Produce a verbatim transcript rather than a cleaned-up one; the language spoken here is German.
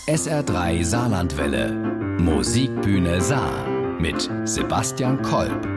S R drei Saarlandwelle. Musikbühne Saar mit Sebastian Kolb.